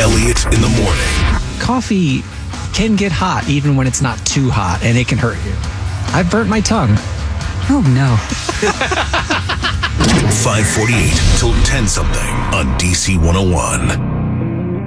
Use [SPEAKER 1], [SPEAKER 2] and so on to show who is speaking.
[SPEAKER 1] Elliott in the morning.
[SPEAKER 2] Coffee can get hot even when it's not too hot, and it can hurt you. I've burnt my tongue.
[SPEAKER 3] Oh, no.
[SPEAKER 1] 548 till 10 something on DC 101.